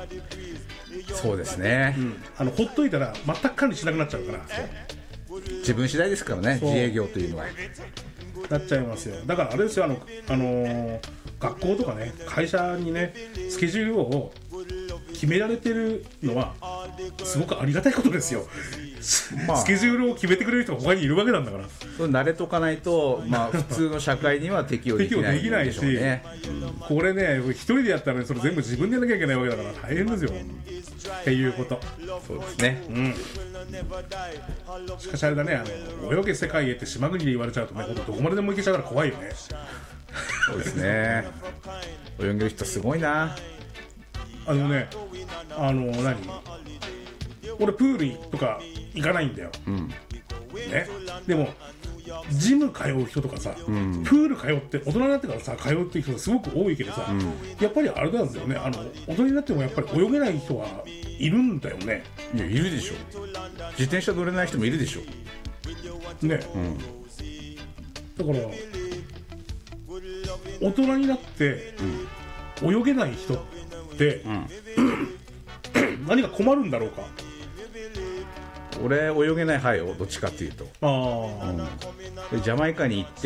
そうですね、 ほっといたら全く管理しなくなっちゃうから、 自分次第ですからね、自営業というのはなっちゃいますよ。だからあれですよ、学校とかね、会社にね、スケジュールを決められてるのはすごくありがたいことですよ。 まあ、 スケジュールを決めてくれる人が他にいるわけなんだから、 それ慣れとかないと、まあ、普通の社会には適応できないでしょうね。 これね、一人でやったら、ね、それ全部自分でやらなきゃいけないわけだから大変ですよっていうこと。 そうですね、 しかしあれだね、泳げ世界へって島国で言われちゃうとね、どこまででも行けちゃうから怖いよね。 そうですね、泳げる人すごいな。 何俺プールとか行かないんだよ、ね、でもジム通う人とかさ、プール通って大人になってからさ通うっていう人がすごく多いけどさ、やっぱりあれなんですよね、大人になってもやっぱり泳げない人はいるんだよね。 いや、いるでしょ。自転車乗れない人もいるでしょね、だから大人になって泳げない人って、何か困るんだろうか。 俺泳げない派よ、どっちかっていうと。でジャマイカに行って、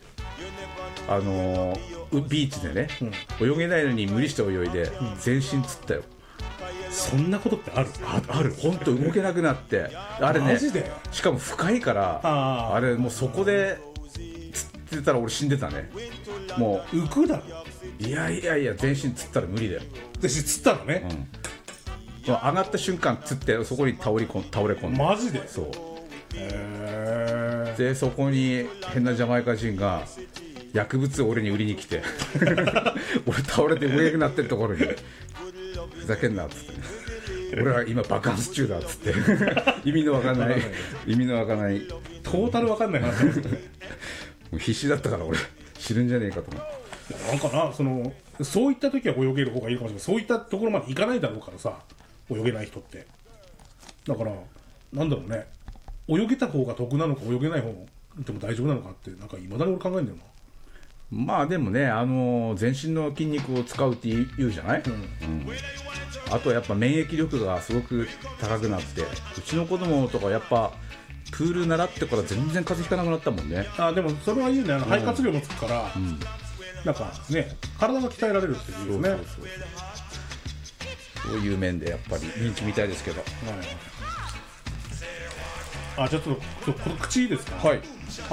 ビーチでね、泳げないのに無理して泳いで、全身つったよ。 そんなことってある？ ある。本当動けなくなってあれね、 マジで？ しかも深いから、あれもうそこでつってたら俺死んでたね。もう浮くだろ。 いや全身つったら無理だよ。 でつったのね、 上がった瞬間つってそこに倒れ込んで。マジで？ そう。でそこに変なジャマイカ人が薬物を俺に売りに来て俺倒れて動けなくなってるところにふざけんなっつって、俺は今爆発中だっつって意味のわかんないトータルわかんない話ですね。 もう必死だったから俺死ぬんじゃねえかと思って。 なんかな、そういった時は泳げる方がいいかもしれない。そういったところまで行かないだろうからさ、泳げない人って。だからなんだろうね、泳げた方が得なのか泳げない方でも大丈夫なのかってなんか未だに俺考えんだよな。 まあでもね、全身の筋肉を使うって言うじゃない、あとはやっぱ免疫力がすごく高くなって、うちの子供とかやっぱプール習ってから全然風邪ひかなくなったもんね。 でもそれはいいね、肺活量もつくから、なんかね、体が鍛えられるっていうね。 そういう面でやっぱり人気みたいですけど、 ちょっと口いいですか。 はい。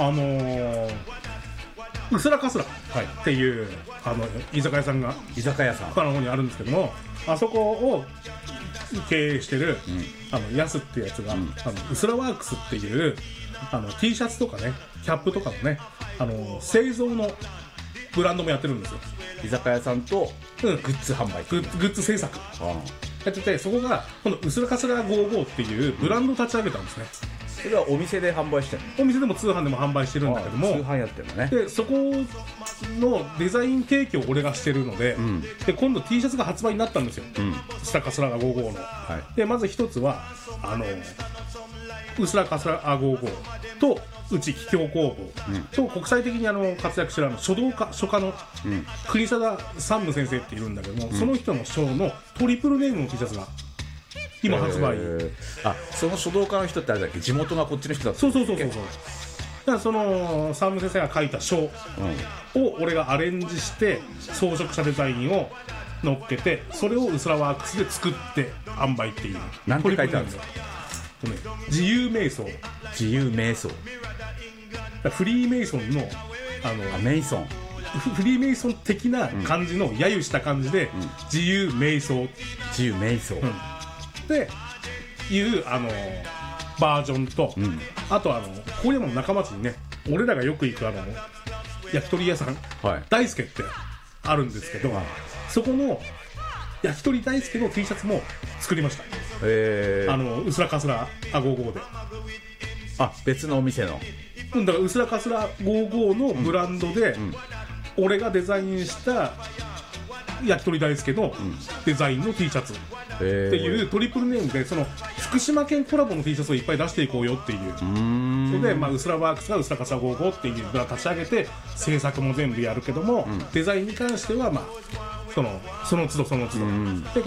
うすらかすらっていう、居酒屋さんが他の方にあるんですけども、あそこを経営してる、ヤスっていうやつが、うすらワークスっていうT シャツとかね、キャップとかのね、製造のブランドもやってるんですよ。 居酒屋さんとグッズ販売、 グッズ制作やってて、そこが今度うすらかすら55っていうブランドを立ち上げたんですね。 それはお店で販売してるの？ お店でも通販でも販売してるんだけども、 通販やってるのね。 でそこのデザイン提供を俺がしてるので、で今度 T シャツが発売になったんですよ、うすらかすら55の、でまず一つはうすらかすら55とうち桔梗工房、と国際的に活躍してる書家の国定三武先生っているんだけども、その人の賞のトリプルネームの T シャツが今発売。 その書道家の人ってあれだっけ、地元がこっちの人だったっけ？ そうだからその三武先生が書いた書を俺がアレンジして装飾したデザインを乗っけて、それをうすらワークスで作って販売っていう。 なんて書いてあるんですか？ 自由瞑想。フリーメイソンのメイソン、 フリーメイソン的な感じの揶揄した感じで、自由瞑想っていうバージョンと、あと郡山の中町にね、俺らがよく行く焼き鳥屋さん、大輔ってあるんですけど、そこの焼き鳥大輔の T シャツも作りました。うすらかすら55で。 別のお店の。 だからうすらかすら55のブランドで、俺がデザインした焼き鳥大輔のデザインの T シャツっていうトリプルネームで、その福島県コラボの T シャツをいっぱい出していこうよっていうので、うすらワークスがうすらかすら55っていうのを立ち上げて、制作も全部やるけども、デザインに関してはその都度で